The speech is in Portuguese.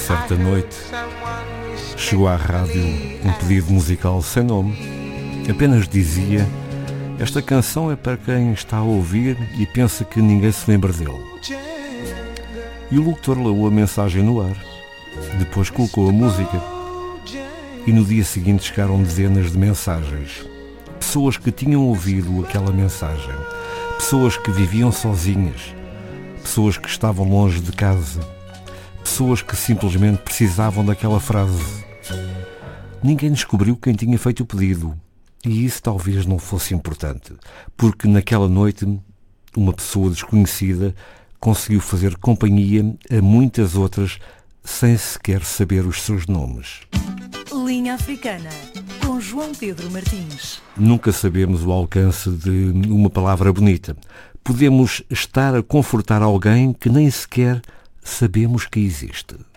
Certa noite, chegou à rádio um pedido musical sem nome. Apenas dizia: esta canção é para quem está a ouvir e pensa que ninguém se lembra dele. E o locutor leu a mensagem no ar. Depois colocou a música. E no dia seguinte chegaram dezenas de mensagens. Pessoas que tinham ouvido aquela mensagem. Pessoas que viviam sozinhas. Pessoas que estavam longe de casa. Pessoas que simplesmente precisavam daquela frase. Ninguém descobriu quem tinha feito o pedido. E isso talvez não fosse importante, porque naquela noite uma pessoa desconhecida conseguiu fazer companhia a muitas outras sem sequer saber os seus nomes. Linha Africana, com João Pedro Martins. Nunca sabemos o alcance de uma palavra bonita. Podemos estar a confortar alguém que nem sequer sabemos que existe.